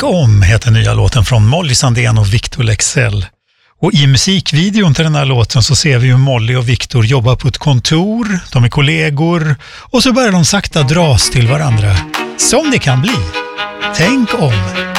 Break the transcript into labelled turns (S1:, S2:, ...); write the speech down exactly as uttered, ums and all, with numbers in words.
S1: Tänk om heter nya låten från Molly Sandén och Victor Lexell. Och i musikvideon till den här låten så ser vi hur Molly och Victor jobbar på ett kontor, de är kollegor och så börjar de sakta dras till varandra. Som det kan bli. Tänk om.